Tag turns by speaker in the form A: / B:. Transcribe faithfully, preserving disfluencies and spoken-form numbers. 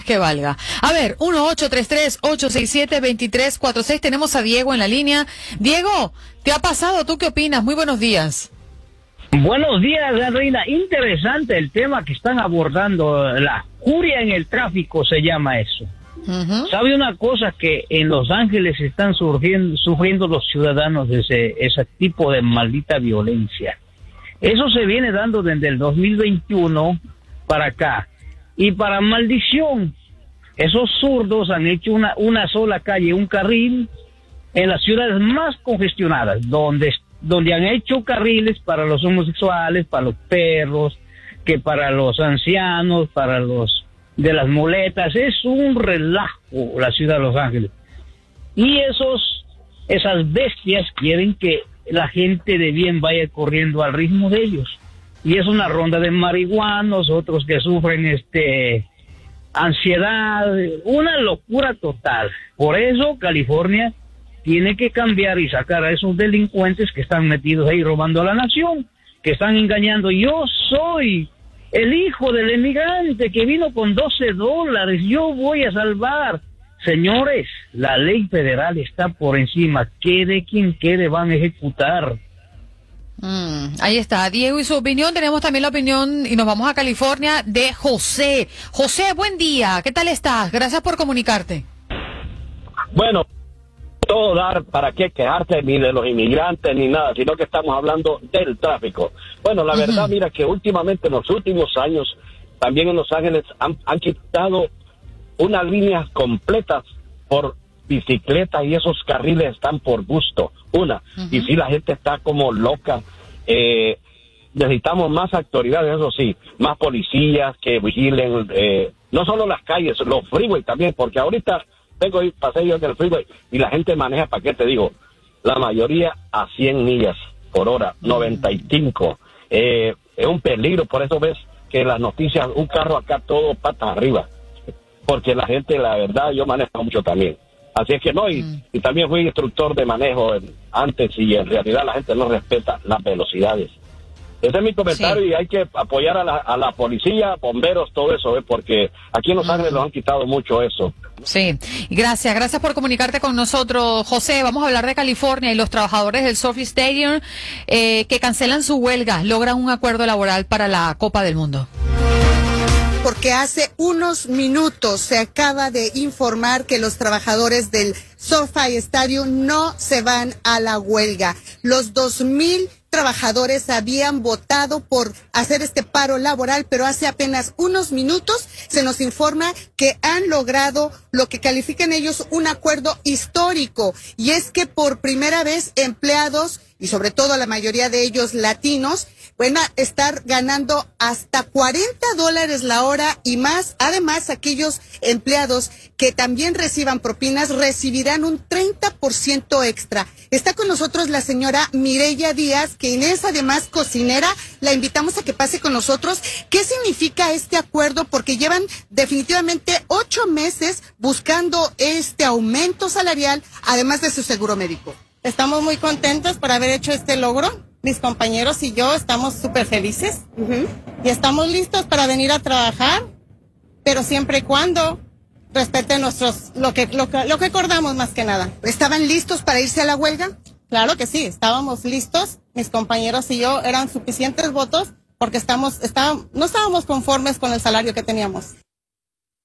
A: que valga. A ver, uno ocho tres tres, ocho seis siete, dos tres cuatro seis. Tenemos a Diego en la línea. Diego, ¿te ha pasado? ¿Tú qué opinas? Muy buenos días.
B: Buenos días, Reina. Interesante el tema que están abordando. La furia en el tráfico se llama eso. Uh-huh. ¿Sabe una cosa? Que en Los Ángeles están surgiendo, sufriendo los ciudadanos de ese, ese tipo de maldita violencia. Eso se viene dando desde el dos mil veintiuno para acá. Y para maldición, esos zurdos han hecho una, una sola calle, un carril, en las ciudades más congestionadas, donde, donde han hecho carriles para los homosexuales, para los perros, que para los ancianos, para los de las muletas. Es un relajo la ciudad de Los Ángeles. Y esos, esas bestias quieren que la gente de bien vaya corriendo al ritmo de ellos. Y es una ronda de marihuanos, otros que sufren este ansiedad, una locura total. Por eso California tiene que cambiar y sacar a esos delincuentes que están metidos ahí robando a la nación, que están engañando. Yo soy el hijo del emigrante que vino con doce dólares, yo voy a salvar. Señores, la ley federal está por encima, quede quien quede, van a ejecutar.
A: Mm, ahí está, Diego y su opinión. Tenemos también la opinión, y nos vamos a California, de José. José, buen día, ¿qué tal estás? Gracias por comunicarte.
C: Bueno, todo dar, para qué quejarte ni de los inmigrantes ni nada, sino que estamos hablando del tráfico. Bueno, la uh-huh. verdad, mira que últimamente en los últimos años, también en Los Ángeles han, han quitado unas líneas completas por bicicletas y esos carriles están por gusto, una, uh-huh. y si la gente está como loca. eh, necesitamos más autoridades, eso sí, más policías que vigilen, eh, no solo las calles, los freeways también, porque ahorita tengo ahí paseos del freeway y la gente maneja, ¿para qué te digo? La mayoría a cien millas por hora, uh-huh. noventa y cinco, eh, es un peligro, por eso ves que las noticias, un carro acá todo patas arriba, porque la gente, la verdad, yo manejo mucho también. Así es que no, y, mm. y también fui instructor de manejo en, antes, y en realidad la gente no respeta las velocidades. Ese es mi comentario, sí. Y hay que apoyar a la, a la policía, bomberos, todo eso, ¿eh? Porque aquí en Los Ángeles mm. nos han quitado mucho eso.
A: Sí, gracias, gracias por comunicarte con nosotros, José. Vamos a hablar de California y los trabajadores del Sophie Stadium eh, que cancelan su huelga, logran un acuerdo laboral para la Copa del Mundo.
D: Porque hace unos minutos se acaba de informar que los trabajadores del SoFi Stadium no se van a la huelga. Los dos mil trabajadores habían votado por hacer este paro laboral, pero hace apenas unos minutos se nos informa que han logrado lo que califican ellos un acuerdo histórico, y es que por primera vez empleados, y sobre todo la mayoría de ellos latinos, van a estar ganando hasta cuarenta dólares la hora y más. Además, aquellos empleados que también reciban propinas recibirán un treinta por ciento extra. Está con nosotros la señora Mireya Díaz, quien es además cocinera. La invitamos a que pase con nosotros. ¿Qué significa este acuerdo? Porque llevan definitivamente ocho meses buscando este aumento salarial, además de su seguro médico.
E: Estamos muy contentos por haber hecho este logro. Mis compañeros y yo estamos súper felices uh-huh. y estamos listos para venir a trabajar, pero siempre y cuando respeten nuestros, lo que, lo que, lo que acordamos más que nada.
D: ¿Estaban listos para irse a la huelga?
E: Claro que sí, estábamos listos. Mis compañeros y yo eran suficientes votos porque estamos, estábamos, no estábamos conformes con el salario que teníamos.